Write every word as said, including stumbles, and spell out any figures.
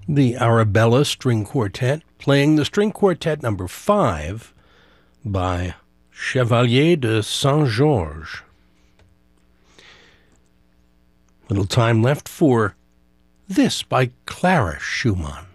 The Arabella String Quartet, playing the String Quartet number five by Chevalier de Saint-Georges. Little time left for this by Clara Schumann.